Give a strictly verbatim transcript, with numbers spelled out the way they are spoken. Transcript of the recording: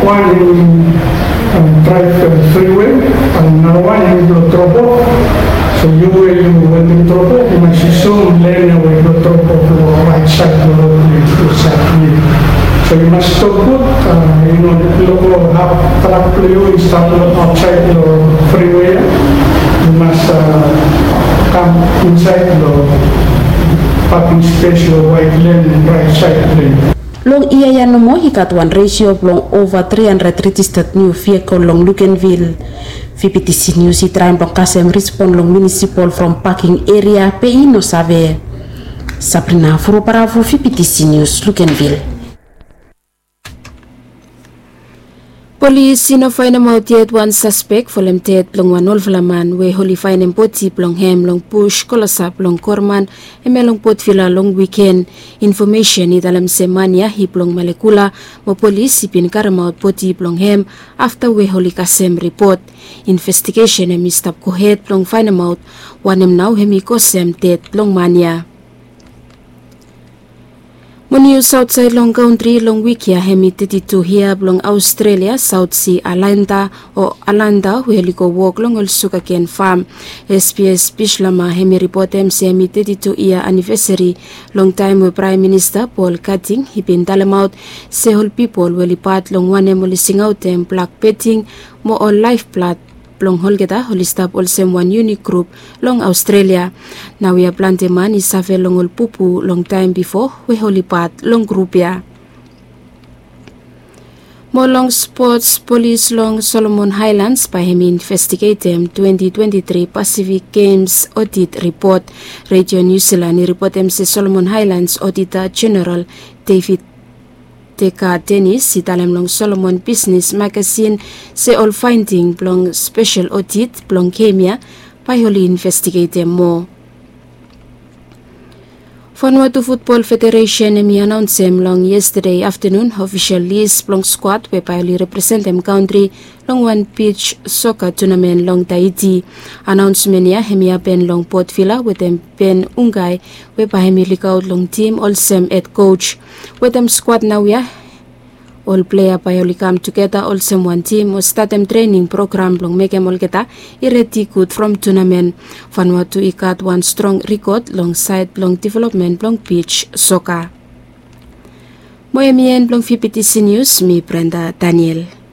one in um, drive uh, freeway, and another one in the drop off. So you will you when you drop off, you must assume lane where you drop off the right side of the road to side. So you must stop good, uh, you know, the local have track you is outside the freeway. You must uh, come inside the parking space or white lane and right side lane. Long iya yan mo hikat one ratio long over three hundred registered new vehicle long Lukenville. V P T C News itran long kasem respond long municipal from parking area P I no save. Sabrina Furo para V P T C News Lukenville. Police sinofay na mautiet one suspect folem tet plong wanol flaman we holy fine empoti plong hem long push kolasap long korman emelong pot fila long weekend information italam semania hi plong malekula mo police ipin karamaut poti plong hem after we holy kasem report investigation em stop kohet plong fine amount wanem now hemi kosem tet plong mania. Moniu Southside long country long wikia hemi thirty-two here long Australia South Sea Alanda o Alanda hueliko walk long ol suka ken farm S P S Bishlama hemi report em hemi thirty-two year anniversary long time with Prime Minister Paul Cutting hipin talamaut sehol people welipat long one emoli singaut em black betting mo all life plat long holgeta holistap olsem one unique group long Australia. Now we are plante man is save long ol pupu long time before we holipat long group ya. Mo long sports police long Solomon Highlands by him investigate them twenty twenty-three Pacific Games audit report. Radio New Zealand report em se Solomon Highlands Auditor General David Teka Dennis sitalem long Solomon Business Magazine se all finding blong special audit blong Kemia by holy investigate more. Vanuatu Football Federation emi announce em long yesterday afternoon official list blong squad we only represent em country long one pitch soccer tournament long Tahiti. Announcement ya hemi pen long Port Vila with em pen Ungai we pa hemi likaut long team all sem head coach with em squad now ya all player pa only come together all sem one team or start em training program long make em all kita ireti good from tournament. Vanuatu ikat one strong record long side long development long pitch soccer. Moyemien long V P T C News mi Brenda Daniel.